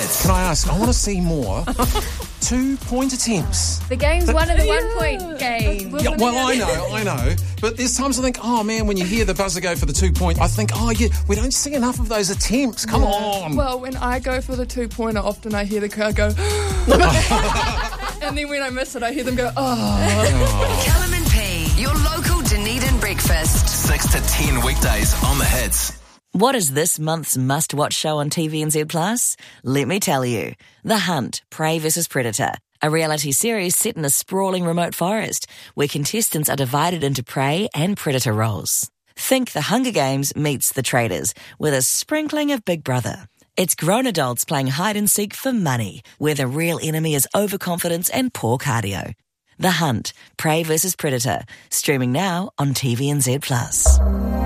Hits. Can I ask, I want to see more 2-point attempts. The game's one of the 1-point games. Yeah, well, I know. But there's times I think, oh, man, when you hear the buzzer go for the 2-point, I think, oh, yeah, we don't see enough of those attempts. Come on. Well, when I go for the 2-pointer, often I hear the crowd go, and then when I miss it, I hear them go, oh. Callum and P, your local Dunedin breakfast. 6 to 10 weekdays on the Hits. What is this month's must-watch show on TVNZ Plus? Let me tell you. The Hunt, Prey vs. Predator. A reality series set in a sprawling remote forest where contestants are divided into prey and predator roles. Think The Hunger Games meets The Traders with a sprinkling of Big Brother. It's grown adults playing hide-and-seek for money, where the real enemy is overconfidence and poor cardio. The Hunt, Prey vs. Predator. Streaming now on TVNZ Plus.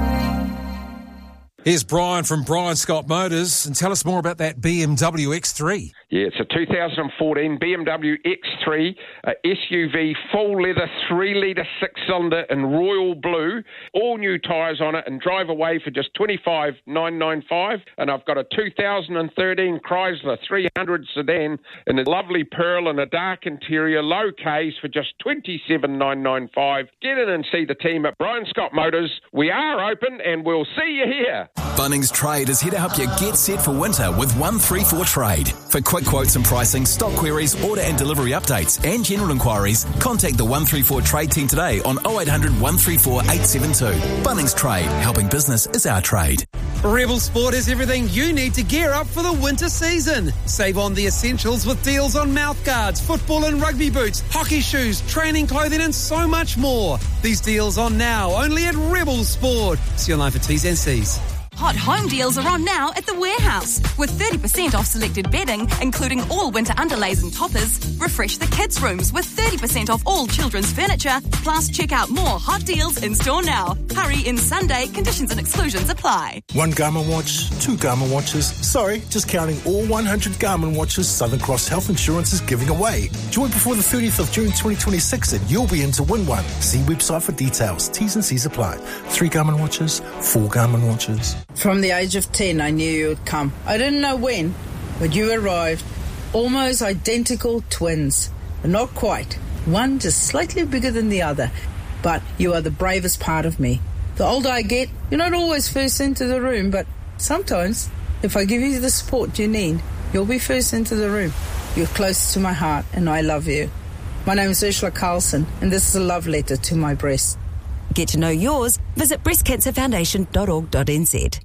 Here's Brian from Brian Scott Motors, and tell us more about that BMW X3. Yeah, it's a 2014 BMW X3, SUV, full leather, 3-litre 6-cylinder in royal blue, all new tyres on it, and drive away for just $25,995. And I've got a 2013 Chrysler 300 sedan in a lovely pearl and a dark interior, low Ks for just $27,995. Get in and see the team at Brian Scott Motors. We are open, and we'll see you here. Bunnings Trade is here to help you get set for winter with 134 Trade. For quick quotes and pricing, stock queries, order and delivery updates, and general inquiries, contact the 134 Trade team today on 0800 134 872. Bunnings Trade, helping business is our trade. Rebel Sport has everything you need to gear up for the winter season. Save on the essentials with deals on mouth guards, football and rugby boots, hockey shoes, training clothing and so much more. These deals on now only at Rebel Sport. See online for T's and C's. Hot home deals are on now at The Warehouse, with 30% off selected bedding, including all winter underlays and toppers. Refresh the kids' rooms with 30% off all children's furniture. Plus, check out more hot deals in store now. Hurry in Sunday. Conditions and exclusions apply. 1 Garmin watch, 2 Garmin watches. Sorry, just counting all 100 Garmin watches Southern Cross Health Insurance is giving away. Join before the 30th of June 2026 and you'll be in to win one. See website for details. T's and C's apply. 3 Garmin watches, 4 Garmin watches. From the age of 10, I knew you would come. I didn't know when, but you arrived. Almost identical twins, but not quite. One just slightly bigger than the other. But you are the bravest part of me. The older I get, you're not always first into the room, but sometimes, if I give you the support you need, you'll be first into the room. You're close to my heart, and I love you. My name is Ursula Carlson, and this is a love letter to my breast. Get to know yours. Visit breastcancerfoundation.org.nz.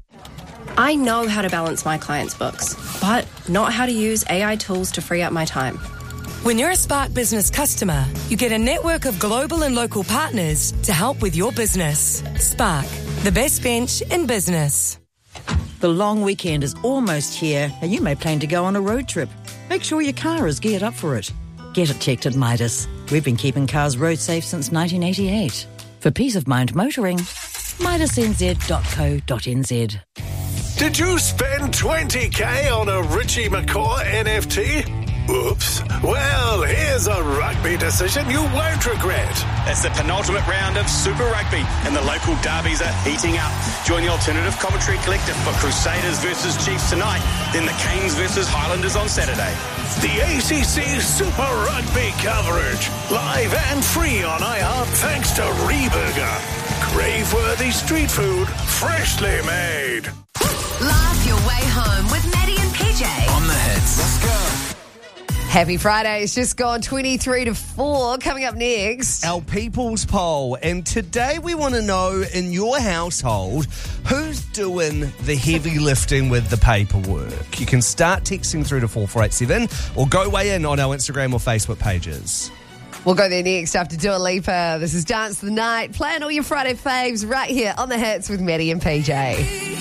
I know how to balance my clients' books, but not how to use AI tools to free up my time. When you're a Spark Business customer, you get a network of global and local partners to help with your business. Spark, the best bench in business. The long weekend is almost here, and you may plan to go on a road trip. Make sure your car is geared up for it. Get it checked at Midas. We've been keeping cars road safe since 1988. For peace of mind motoring, midasnz.co.nz. Did you spend 20k on a Richie McCaw NFT? Oops. Well, here's a rugby decision you won't regret. It's the penultimate round of Super Rugby, and the local derbies are heating up. Join the Alternative Commentary Collective for Crusaders versus Chiefs tonight, then the Canes versus Highlanders on Saturday. The ACC Super Rugby coverage, live and free on iHeart thanks to Reburger. Crave-worthy street food, freshly made. Laugh your way home with Maddie and PJ. On the Hits. Let's go. Happy Friday. It's just gone 23 to 4. Coming up next, our People's Poll. And today we want to know, in your household, who's doing the heavy lifting with the paperwork? You can start texting through to 4487 or go weigh in on our Instagram or Facebook pages. we'll go there next after Dua Lipa. This is Dance the Night. Playing all your Friday faves right here on the Hits with Maddie and PJ.